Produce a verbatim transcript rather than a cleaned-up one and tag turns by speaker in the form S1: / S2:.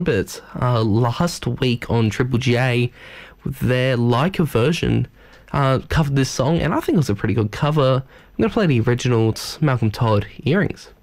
S1: But uh, last week on Triple J, their Leica version uh, covered this song, and I think it was a pretty good cover. I'm going to play the original. It's Malcolm Todd, Earrings.